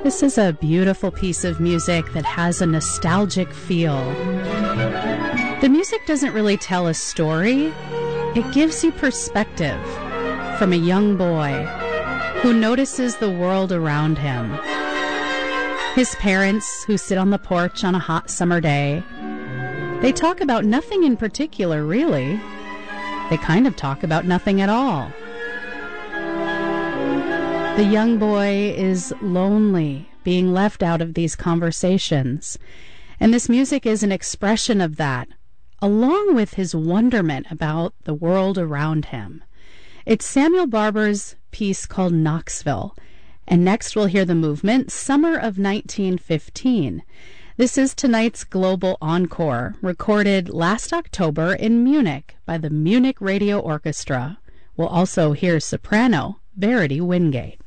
This is a beautiful piece of music that has a nostalgic feel. The music doesn't really tell a story. It gives you perspective from a young boy who notices the world around him. His parents, who sit on the porch on a hot summer day, they talk about nothing in particular, really. They kind of talk about nothing at all. The young boy is lonely, being left out of these conversations. And this music is an expression of that, along with his wonderment about the world around him. It's Samuel Barber's piece called Knoxville. And next we'll hear the movement, Summer of 1915. This is tonight's Global Encore, recorded last October in Munich by the Munich Radio Orchestra. We'll also hear soprano Verity Wingate.